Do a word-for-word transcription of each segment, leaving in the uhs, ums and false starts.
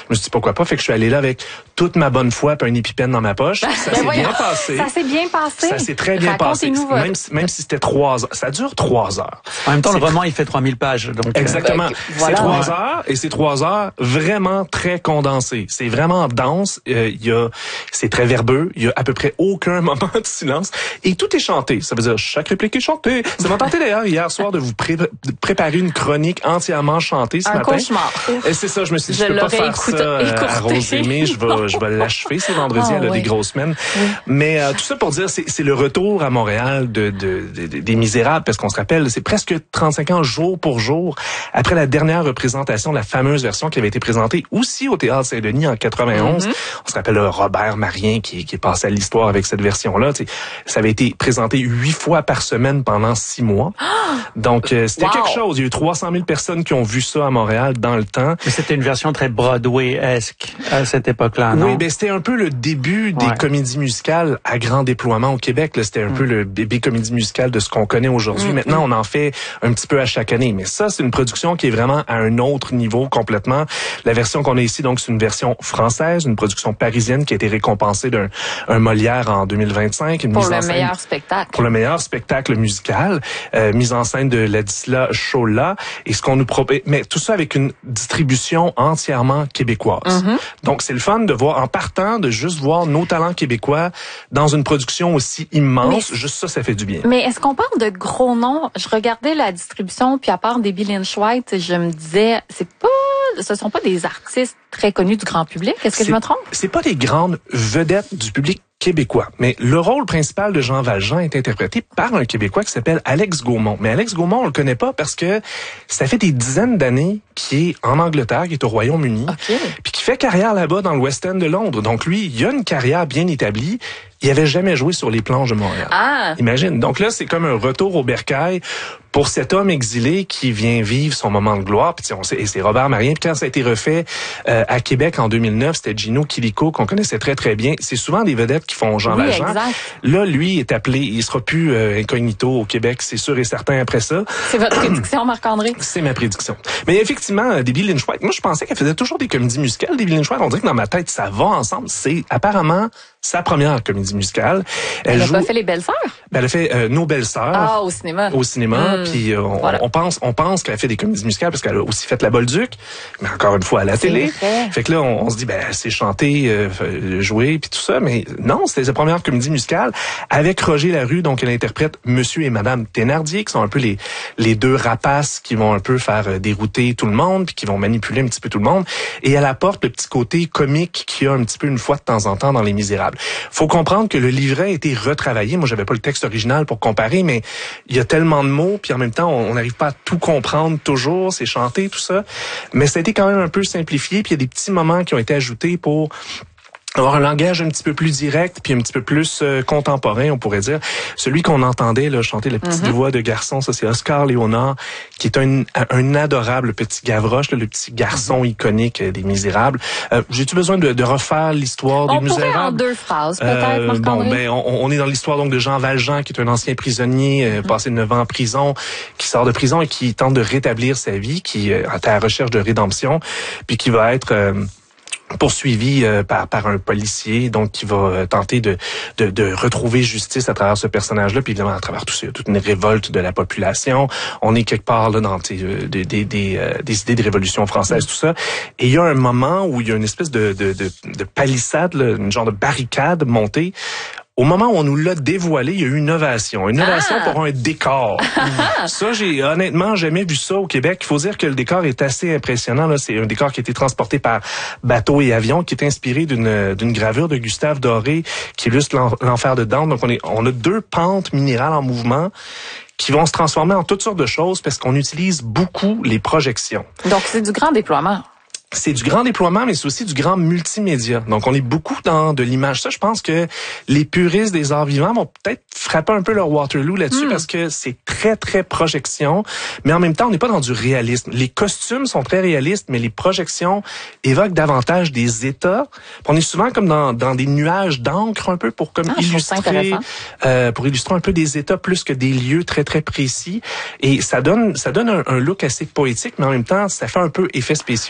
me suis dit pourquoi pas, fait que je suis allé là avec toute ma bonne foi puis un épipène dans ma poche. Ça s'est voyons, bien passé. Ça s'est bien passé. Ça s'est très bien passé. Votre... Même, même si c'était trois heures. Ça dure trois heures. En même temps, c'est... le roman, il fait trois mille pages. Donc, exactement. Ben, voilà. C'est trois heures et c'est trois heures vraiment très condensées. C'est vraiment dense. Il euh, y a, c'est très verbeux. Il y a à peu près aucun moment de silence et tout est chanté. Ça veut dire chaque réplique est chantée. Ça m'a tenté d'ailleurs hier soir de vous pré- de préparer une chronique entièrement chantée ce un matin. Cauchemar. Et c'est ça, je me suis dit, je, je peux pas faire écoute, ça euh, écourté. à Rose Aimée. Je vais, je vais l'achever. C'est vendredi, oh, elle a oui. des grosses semaines. Oui. Mais euh, tout ça pour dire, c'est, c'est le retour à Montréal de, de, de, de des Misérables, parce qu'on se rappelle, c'est presque trente-cinq ans jour pour jour après la dernière représentation, la fameuse version qui avait été présentée aussi au Théâtre Saint-Denis en quatre-vingt-onze. Mm-hmm. On se rappelle Robert Marien qui, qui est passé à l'histoire avec cette version-là. Tu sais, ça avait été présenté huit fois par semaine pendant six mois. Donc, euh, c'était wow. quelque chose. Il y a eu trois cent mille personnes qui ont vu ça à Montréal dans le temps. Mais c'était une version très Broadway-esque à cette époque-là, non? Oui, ben c'était un peu le début des ouais. comédies musicales à grand déploiement au Québec. Là, c'était un mm. peu le bébé comédie musicale de ce qu'on connaît aujourd'hui. Mm. Maintenant, on en fait un petit peu à chaque année. Mais ça, c'est une production qui est vraiment à un autre niveau complètement. La version qu'on a ici, donc, c'est une version française, une production parisienne qui a été récompensée d'un un Molière en deux mille vingt-cinq. Une pour mise le en scène, meilleur spectacle. Pour le meilleur spectacle musical. Euh, mise en scène de Ladislas Chola. Et ce qu'on nous propose, mais tout ça avec une distribution entièrement québécoise. Mm-hmm. Donc, c'est le fun de voir, en partant, de juste voir nos talents québécois dans une production aussi immense. Mais, juste ça, ça fait du bien. Mais est-ce qu'on parle de gros noms? Je regardais la distribution, puis à part Debbie Lynch White, je me disais, c'est pas, ce sont pas des artistes très connus du grand public. Est-ce que c'est, je me trompe? C'est pas des grandes vedettes du public québécois. Mais le rôle principal de Jean Valjean est interprété par un Québécois qui s'appelle Alex Gaumont. Mais Alex Gaumont, on le connaît pas parce que ça fait des dizaines d'années qu'il est en Angleterre, qu'il est au Royaume-Uni, okay. puis qui fait carrière là-bas dans le West End de Londres. Donc lui, il a une carrière bien établie. Il avait jamais joué sur les planches de Montréal. Ah. Imagine. Donc là, c'est comme un retour au bercail pour cet homme exilé qui vient vivre son moment de gloire. Puis on sait, et c'est Robert Marien. Puis quand ça a été refait euh, à Québec en deux mille neuf, c'était Gino Chilico qu'on connaissait très très bien. C'est souvent des vedettes qui font Jean oui, Valjean. Exact. Là, lui est appelé. Il sera plus euh, incognito au Québec, c'est sûr et certain après ça. C'est votre prédiction, Marc-André? C'est ma prédiction. Mais effectivement, Debbie Lynch White, moi je pensais qu'elle faisait toujours des comédies musicales. Debbie Lynch White, on dirait que dans ma tête ça va ensemble. C'est apparemment sa première comédie musicale. Elle, elle a joue... pas fait Les Belles-Sœurs? Ben, elle a fait euh, Nos Belles-Sœurs. Ah, au cinéma. Au cinéma. Mmh, puis euh, on, voilà. on pense, on pense qu'elle a fait des comédies musicales parce qu'elle a aussi fait La Bolduc, mais encore une fois à la c'est télé. Vrai. Fait que là, on, on se dit, ben, c'est chanter, euh, jouer, puis tout ça. Mais non, c'était sa première comédie musicale avec Roger Larue. Donc, elle interprète Monsieur et Madame Thénardier, qui sont un peu les les deux rapaces qui vont un peu faire dérouter tout le monde, puis qui vont manipuler un petit peu tout le monde. Et elle apporte le petit côté comique qu'il y a un petit peu une fois de temps en temps dans Les Misérables. Faut comprendre que le livret a été retravaillé. Moi, j'avais pas le texte original pour comparer, mais il y a tellement de mots, puis en même temps, on n'arrive pas à tout comprendre toujours. C'est chanté, tout ça. Mais ça a été quand même un peu simplifié, puis il y a des petits moments qui ont été ajoutés pour avoir un langage un petit peu plus direct puis un petit peu plus euh, contemporain, on pourrait dire. Celui qu'on entendait là chanter la petite mm-hmm. voix de garçon, ça c'est Oscar Léonard, qui est un, un adorable petit Gavroche, là, le petit garçon iconique des Misérables. Euh, j'ai-tu besoin de, de refaire l'histoire on des Misérables? On pourrait en deux phrases, peut-être, euh, Marc-André? Bon, ben, on, on est dans l'histoire donc de Jean Valjean, qui est un ancien prisonnier, euh, mm-hmm. passé neuf ans en prison, qui sort de prison et qui tente de rétablir sa vie, qui euh, est à la recherche de rédemption, puis qui va être... Euh, poursuivi euh, par par un policier, donc qui va euh, tenter de, de de retrouver justice à travers ce personnage-là, puis évidemment à travers tout ça, il y a toute une révolte de la population. On est quelque part là dans euh, des des des, euh, des idées de révolution française, tout ça. Et il y a un moment où il y a une espèce de de de, de palissade, là, une genre de barricade montée. Au moment où on nous l'a dévoilé, il y a eu une ovation. Une ovation ah! pour un décor. Ça, j'ai honnêtement jamais vu ça au Québec. Il faut dire que le décor est assez impressionnant. Là, c'est un décor qui a été transporté par bateau et avion, qui est inspiré d'une d'une gravure de Gustave Doré, qui illustre l'enfer de Dante. Donc, on est on a deux pentes minérales en mouvement qui vont se transformer en toutes sortes de choses parce qu'on utilise beaucoup les projections. Donc, c'est du grand déploiement. C'est du grand déploiement, mais c'est aussi du grand multimédia. Donc, on est beaucoup dans de l'image. Ça, je pense que les puristes des arts vivants vont peut-être frapper un peu leur Waterloo là-dessus mm. parce que c'est très, très projection. Mais en même temps, on n'est pas dans du réalisme. Les costumes sont très réalistes, mais les projections évoquent davantage des états. On est souvent comme dans, dans des nuages d'encre un peu pour comme ah, illustrer, euh, pour illustrer un peu des états plus que des lieux très, très précis. Et ça donne, ça donne un, un look assez poétique, mais en même temps, ça fait un peu effets spéciaux. Il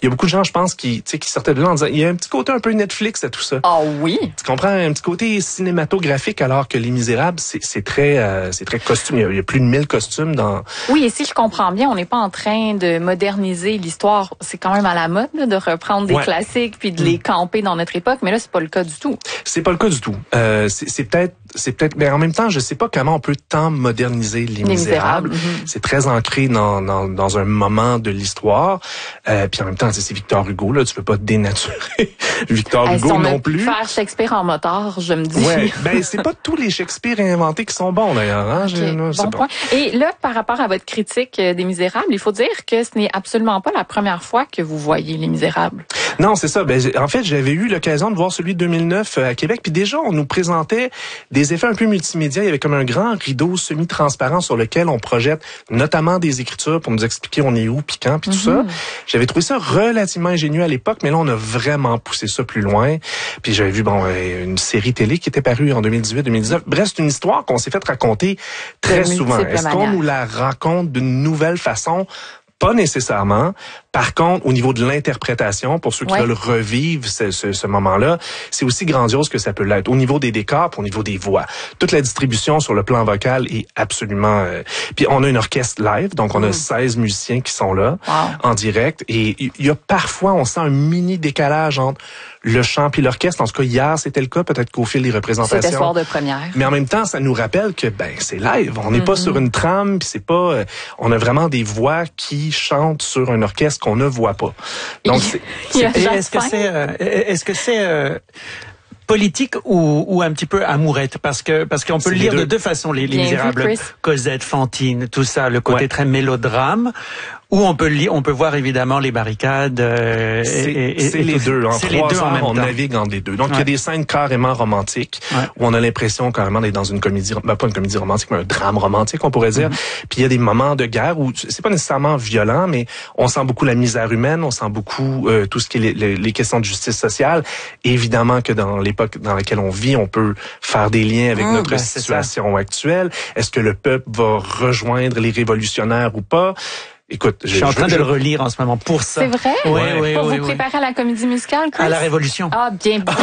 y a beaucoup de gens, je pense, qui, tu sais, qui sortaient de là en disant, il y a un petit côté un peu Netflix à tout ça. Ah oui. Tu comprends, un petit côté cinématographique, alors que Les Misérables, c'est, c'est très, euh, c'est très costume. Il y, a, il y a plus de mille costumes dans. Oui, et si je comprends bien, on n'est pas en train de moderniser l'histoire. C'est quand même à la mode là, de reprendre des ouais. classiques puis de les camper dans notre époque, mais là, c'est pas le cas du tout. C'est pas le cas du tout. Euh, c'est, c'est peut-être, c'est peut-être, mais en même temps, je sais pas comment on peut tant moderniser Les, les Misérables. Mm-hmm. C'est très ancré dans, dans, dans un moment de l'histoire. Euh, puis en même temps, c'est Victor Hugo, là, tu peux pas dénaturer Victor hey, Hugo si on non plus. Faire Shakespeare en motard, je me dis. Ouais, ben c'est pas tous les Shakespeare inventés qui sont bons d'ailleurs. Hein? Okay, je, bon point. Et là, par rapport à votre critique des Misérables, il faut dire que ce n'est absolument pas la première fois que vous voyez Les Misérables. Non, c'est ça. Ben, en fait, j'avais eu l'occasion de voir celui de deux mille neuf à Québec, puis déjà, on nous présentait des effets un peu multimédia. Il y avait comme un grand rideau semi-transparent sur lequel on projette notamment des écritures pour nous expliquer on est où, puis quand, puis tout mm-hmm. ça. J'avais trouvé ça relativement ingénieux à l'époque, mais là, on a vraiment poussé ça plus loin. Puis j'avais vu bon une série télé qui était parue en deux mille dix-huit deux mille dix-neuf. Bref, c'est une histoire qu'on s'est fait raconter très souvent. Est-ce qu'on nous la raconte d'une nouvelle façon? Pas nécessairement. Par contre, au niveau de l'interprétation, pour ceux qui ouais. veulent revivre ce, ce, ce moment-là, c'est aussi grandiose que ça peut l'être. Au niveau des décors, puis au niveau des voix. Toute la distribution sur le plan vocal est absolument... Euh... Puis on a une orchestre live, donc on a mmh. seize musiciens qui sont là, wow. en direct. Et il y a parfois, on sent un mini décalage entre le chant puis l'orchestre. En tout cas, hier, c'était le cas. Peut-être qu'au fil des représentations... C'était soir de première. Mais en même temps, ça nous rappelle que ben c'est live. On n'est mmh. pas sur une trame, puis c'est pas... Euh, on a vraiment des voix qui chantent sur un orchestre qu'on ne voit pas. Donc, c'est, c'est, est-ce que c'est, euh, est-ce que c'est euh, politique ou, ou un petit peu amourette? Parce que parce qu'on peut c'est le lire deux. de deux façons, les, les Misérables, Cosette, Fantine, tout ça, le côté ouais. très mélodrame. Ou on peut lire, on peut voir évidemment les barricades. Euh, c'est et, et, c'est et les deux. En c'est trois les deux ans, en même on temps. navigue entre les deux. Donc, il ouais. y a des scènes carrément romantiques ouais. où on a l'impression carrément d'être dans une comédie, ben, pas une comédie romantique, mais un drame romantique, on pourrait dire. Mm-hmm. Puis il y a des moments de guerre où c'est pas nécessairement violent, mais on sent beaucoup la misère humaine, on sent beaucoup euh, tout ce qui est les, les, les questions de justice sociale. Et évidemment que dans l'époque dans laquelle on vit, on peut faire des liens avec mmh, notre ben, situation actuelle. Est-ce que le peuple va rejoindre les révolutionnaires ou pas? Écoute, je, je suis en train je, de le relire en ce moment pour ça. C'est vrai? Oui, ouais. oui, Pour oui, vous oui. préparer à la comédie musicale, Chris? À la Révolution. Ah, bien, bien.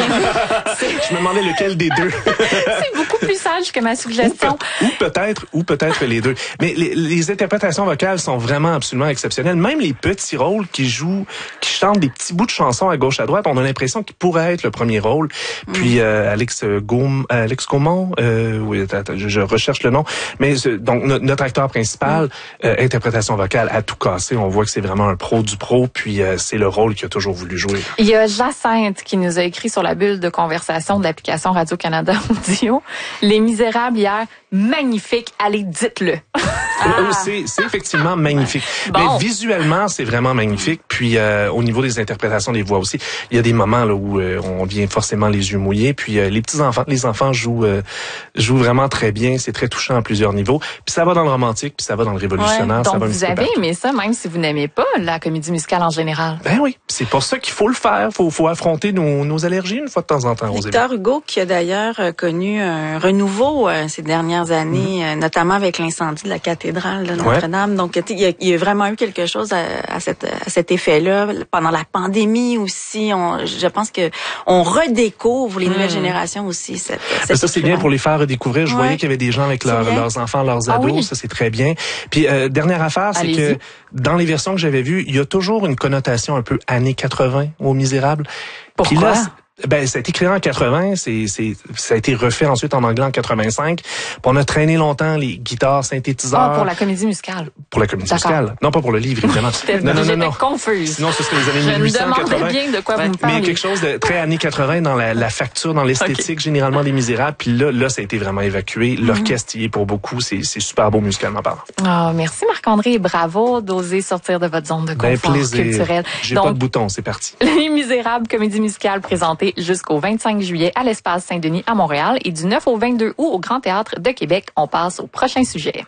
Je me demandais lequel des deux. C'est beaucoup plus sage que ma suggestion. Ou, peut, ou peut-être, ou peut-être les deux. Mais les, les interprétations vocales sont vraiment absolument exceptionnelles. Même les petits rôles qui jouent, qui chantent des petits bouts de chansons à gauche à droite, on a l'impression qu'ils pourraient être le premier rôle. Mm. Puis euh, Alex Gaum, Alex Gaumont, euh, oui, attends, je, je recherche le nom. Mais donc notre acteur principal, mm. euh, interprétation vocale à tout casser. On voit que c'est vraiment un pro du pro, puis euh, c'est le rôle qu'il a toujours voulu jouer. Il y a Jacinthe qui nous a écrit sur la bulle de conversation de l'application Radio-Canada Audio. Les Misérables hier, magnifique. Allez, dites-le. Ah. C'est, c'est effectivement magnifique. Bon. Mais visuellement, c'est vraiment magnifique. Puis euh, au niveau des interprétations des voix aussi, il y a des moments là où euh, on vient forcément les yeux mouillés. Puis euh, les petits enfants, les enfants jouent euh, jouent vraiment très bien. C'est très touchant à plusieurs niveaux. Puis ça va dans le romantique, puis ça va dans le révolutionnaire. Ouais, ça donc va un vous avez aimé ça, même si vous n'aimez pas la comédie musicale en général. Ben oui, c'est pour ça qu'il faut le faire. Faut faut affronter nos, nos allergies une fois de temps en temps. Victor Hugo, qui a d'ailleurs connu un renouveau euh, ces dernières années, mmh. euh, notamment avec l'incendie de la cathédrale de Notre-Dame. Ouais. Donc, il y, a, il y a vraiment eu quelque chose à, à, cette, à cet effet-là. Pendant la pandémie aussi, on, je pense que on redécouvre les mmh. nouvelles générations aussi. Cette, cette ça, c'est bien pour les faire redécouvrir. Je ouais. voyais qu'il y avait des gens avec leur, leurs enfants, leurs ados. Ah oui. Ça, c'est très bien. Puis, euh, dernière affaire, c'est Allez-y. que dans les versions que j'avais vues, il y a toujours une connotation un peu années quatre-vingts aux Misérables. Pourquoi? Puis là, ben, ça a été créé en quatre-vingts, c'est, c'est, ça a été refait ensuite en anglais en quatre-vingt-cinq. Puis on a traîné longtemps les guitares, synthétiseurs. Ah, pour la comédie musicale. Pour la comédie D'accord. musicale. Non, pas pour le livre, évidemment. non, non, non, non. confuse. Sinon, ce serait les années mille huit cent quatre-vingts. Je me demandais bien de quoi ouais. vous me parlez. Mais quelque chose de très années quatre-vingts dans la, la facture, dans l'esthétique, okay. généralement des Misérables. Puis là, là, ça a été vraiment évacué. Mm-hmm. L'orchestre y est pour beaucoup. C'est, c'est super beau musicalement parlant. Ah, oh, merci Marc-André et bravo d'oser sortir de votre zone de confort ben, culturel. J'ai Donc, pas de bouton, c'est parti. Les Misérables, comédie musicale présentée jusqu'au vingt-cinq juillet à l'Espace Saint-Denis à Montréal et du neuf au vingt-deux août au Grand Théâtre de Québec. On passe au prochain sujet.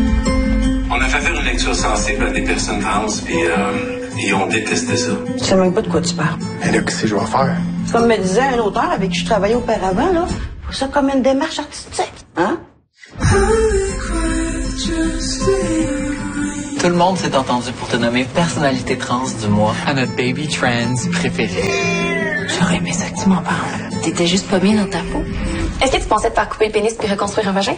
On a fait faire une lecture sensible à des personnes trans, puis euh, ils ont détesté ça. Tu sais même pas de quoi tu parles. Et là, qu'est-ce que je vais faire? Comme me disait un auteur avec qui je travaillais auparavant, là, faut ça comme une démarche artistique, hein? Tout le monde s'est entendu pour te nommer personnalité trans du mois à notre baby trans préféré. J'aurais aimé ça que tu m'en parles. T'étais juste pas bien dans ta peau. Est-ce que tu pensais te faire couper le pénis puis reconstruire un vagin?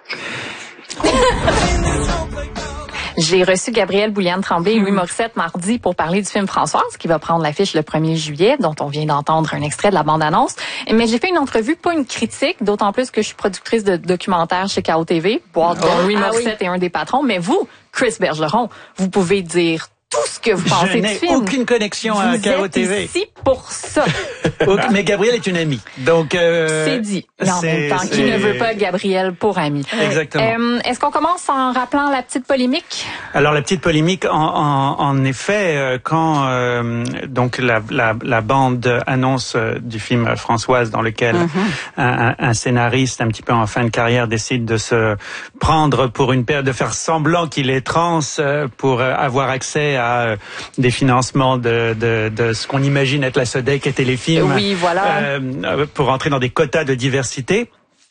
J'ai reçu Gabrielle Bouliane-Tremblay et Louis Morissette mardi pour parler du film Françoise qui va prendre l'affiche le premier juillet, dont on vient d'entendre un extrait de la bande-annonce. Mais j'ai fait une entrevue, pas une critique, d'autant plus que je suis productrice de documentaires chez K O T V, dont Louis Morissette est un des patrons. Mais vous, Chris Bergeron, vous pouvez dire tout ce que vous pensez du film. Je n'ai aucune connexion à K O T V. Vous êtes ici pour ça. Mais Gabrielle est une amie. Donc euh, c'est dit. Mais en même temps, qui ne veut pas Gabrielle pour amie. Exactement. Euh, est-ce qu'on commence en rappelant la petite polémique? Alors la petite polémique, en, en, en effet, quand euh, donc la, la, la bande annonce du film Françoise, dans lequel mm-hmm. un, un scénariste un petit peu en fin de carrière décide de se prendre pour une paire, de faire semblant qu'il est trans pour avoir accès à des financements de, de, de ce qu'on imagine être la SODEC et Téléfilm. Oui, voilà. Euh, pour entrer dans des quotas de diversité.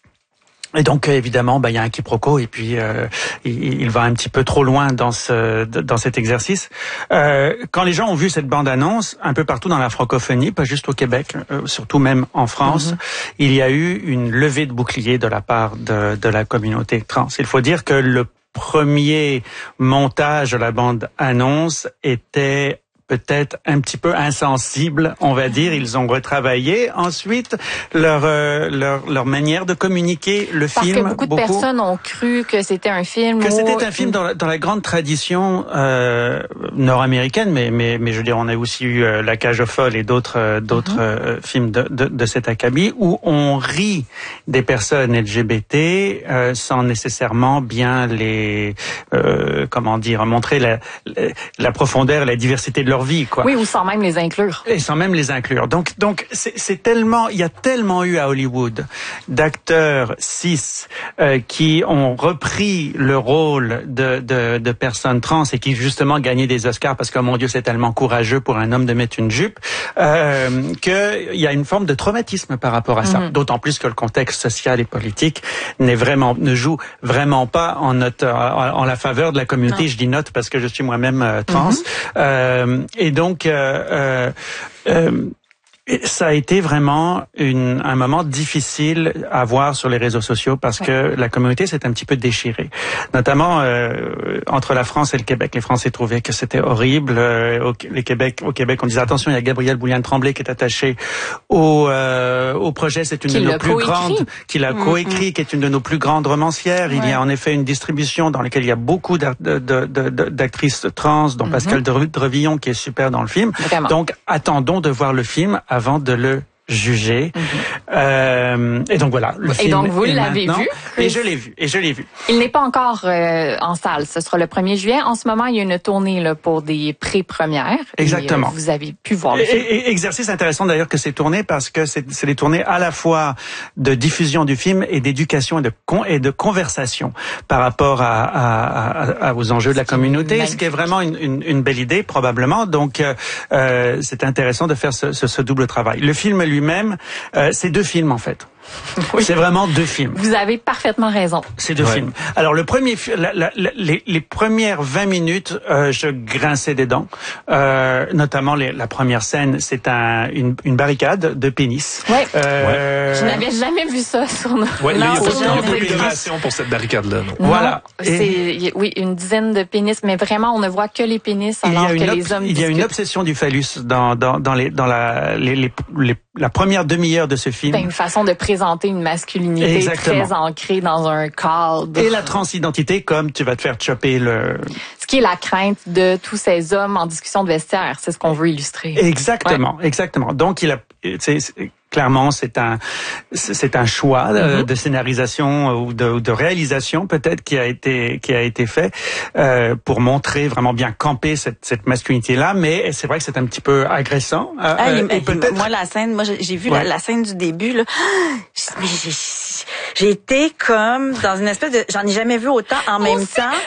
Et donc évidemment, bah il y a un quiproquo et puis euh, il, il va un petit peu trop loin dans ce dans cet exercice. Euh, quand les gens ont vu cette bande-annonce un peu partout dans la francophonie, pas juste au Québec, euh, surtout même en France, mm-hmm. il y a eu une levée de bouclier de la part de de la communauté trans. Il faut dire que le premier montage de la bande-annonce était peut-être un petit peu insensible, on va dire. Ils ont retravaillé ensuite leur euh, leur leur manière de communiquer le Parce film. Parce que beaucoup de beaucoup, personnes ont cru que c'était un film. Que où... c'était un film dans la, dans la grande tradition euh, nord-américaine, mais mais mais je veux dire, on a aussi eu euh, La Cage aux folles et d'autres euh, d'autres mm-hmm. euh, films de, de de cet acabit où on rit des personnes L G B T euh, sans nécessairement bien les euh, comment dire montrer la la, la profondeur, la diversité de leur vie, quoi. Oui, ou sans même les inclure. Et sans même les inclure. Donc, donc, c'est, c'est tellement, il y a tellement eu à Hollywood d'acteurs cis euh, qui ont repris le rôle de, de, de personnes trans et qui justement gagnaient des Oscars parce que, mon Dieu, c'est tellement courageux pour un homme de mettre une jupe, euh, qu'il y a une forme de traumatisme par rapport à ça. Mm-hmm. D'autant plus que le contexte social et politique n'est vraiment, ne joue vraiment pas en notre, en, en la faveur de la communauté. Non. Je dis notre parce que je suis moi-même euh, trans. Mm-hmm. Euh, Et donc, euh, euh, euh, ça a été vraiment une, un moment difficile à voir sur les réseaux sociaux parce que la communauté s'est un petit peu déchirée, notamment euh, entre la France et le Québec. Les Français trouvaient que c'était horrible. Euh, au, les Québec, au Québec, on disait attention, il y a Gabrielle Bouliane-Tremblay qui est attachée au, euh, au projet. C'est une qui de nos plus coécrit. grandes, qui l'a mm-hmm. coécrit, qui est une de nos plus grandes romancières. Ouais. Il y a en effet une distribution dans laquelle il y a beaucoup de, de, de, de, d'actrices trans, dont mm-hmm. Pascal Drevillon qui est super dans le film. Vraiment. Donc attendons de voir le film avant de le juger. Mm-hmm. Euh, et donc voilà, le et film. Et donc vous est l'avez vu? Et je l'ai vu. Et je l'ai vu. Il n'est pas encore euh, en salle. Ce sera le premier juillet. En ce moment, il y a une tournée là pour des pré-premières. Exactement. Et, euh, vous avez pu voir le et, film. Et, et exercice intéressant d'ailleurs que c'est tourné parce que c'est, c'est des tournées à la fois de diffusion du film et d'éducation et de con, et de conversation par rapport à, à, à, à aux enjeux de la communauté. Magnifique. Ce qui est vraiment une, une, une belle idée probablement. Donc euh, c'est intéressant de faire ce, ce, ce double travail. Le film lui-même, euh, c'est deux films en fait. Oui. C'est vraiment deux films. Vous avez parfaitement raison. C'est deux ouais. films. Alors le premier, la, la, la, les, les premières vingt minutes, euh, je grinçais des dents. Euh, notamment les, la première scène, c'est un, une, une barricade de pénis. Ouais. Euh, ouais. Je n'avais jamais vu ça sur nos. Ouais, non, il n'y a pas de décoration pour cette barricade-là. Non. Non, voilà. C'est Et... oui une dizaine de pénis, mais vraiment on ne voit que les pénis alors que ob- les hommes. Il y a discutent. une obsession du phallus dans dans dans les dans la les, les, les la première demi-heure de ce film. Ben, une façon de présenter une masculinité Exactement. très ancrée dans un cadre. Et la transidentité, comme tu vas te faire chopper le... Ce qui est la crainte de tous ces hommes en discussion de vestiaire, c'est ce qu'on veut illustrer. Exactement, ouais. exactement. Donc, il a... C'est, c'est, clairement, c'est un, c'est un choix mm-hmm. de scénarisation ou de, de réalisation peut-être qui a été qui a été fait euh, pour montrer vraiment bien camper cette, cette masculinité-là. Mais c'est vrai que c'est un petit peu agressant. Euh, ah, et, et peut-être... Moi, la scène, moi j'ai vu ouais. la, la scène du début là. Mais j'ai, j'ai été comme dans une espèce de, j'en ai jamais vu autant en moi même aussi. temps. Moi,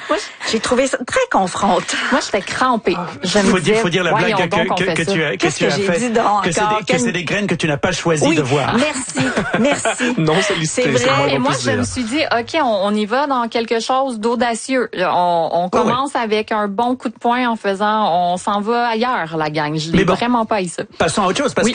J'ai trouvé ça très confrontant. Moi, j'étais crampée. Je faut me disais, dire, faut dire la blague que, que, que, que tu as, que tu as fait, que c'est des, que c'est des graines que tu n'as pas choisi oui, de voir. Merci, merci. Non sollicité. C'est vrai. Et moi, je me suis dit, OK, on, on y va dans quelque chose d'audacieux. On, on commence oui, oui. avec un bon coup de poing en faisant, on s'en va ailleurs, la gang. Je l'ai vraiment pas eu ça. Passons à autre chose, parce oui.